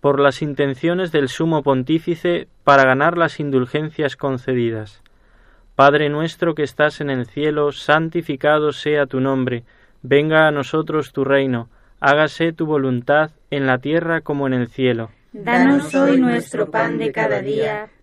por las intenciones del Sumo Pontífice para ganar las indulgencias concedidas. Padre nuestro que estás en el cielo, santificado sea tu nombre, venga a nosotros tu reino, hágase tu voluntad en la tierra como en el cielo. Danos hoy nuestro pan de cada día,